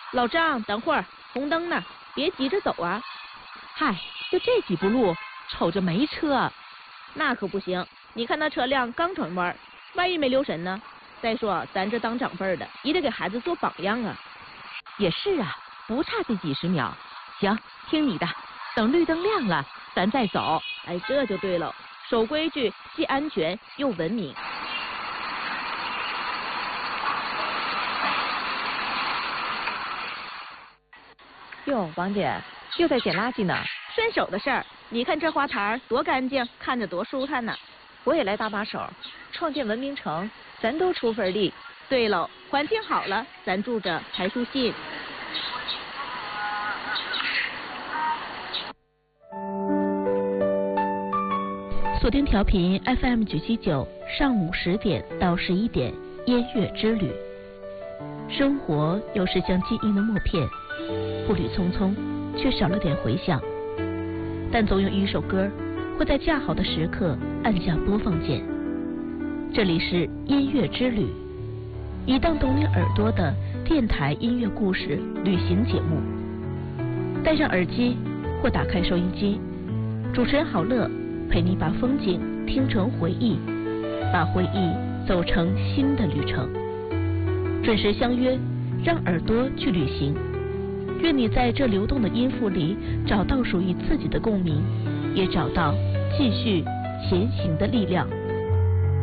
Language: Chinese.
老张，等会儿，红灯呢，别急着走啊。 嗨，就这几步路，瞅着没车。 那可不行，你看那车辆刚转弯，万一没留神呢？再说咱这当长辈的，也得给孩子做榜样啊。 也是啊，不差这几十秒。行，听你的，等绿灯亮了，咱再走。 哎，这就对了，守规矩，既安全又文明。 哟，王姐又在捡垃圾呢。 顺手的事儿，你看这花坛多干净，看着多舒坦呢。 我也来搭把手，创建文明城，咱都出份力。 对喽，环境好了，咱住着才舒心。锁定调频 FM979，上午10点到11点，音乐之旅。生活有时像记忆的默片，步履匆匆，却少了点回响。但总有一首歌会在恰好的时刻按下播放键。这里是音乐之旅，一档懂你耳朵的电台音乐故事旅行节目。戴上耳机或打开收音机，主持人郝乐陪你把风景听成回忆，把回忆走成新的旅程。准时相约，让耳朵去旅行。愿你在这流动的音符里找到属于自己的共鸣，也找到继续前行的力量。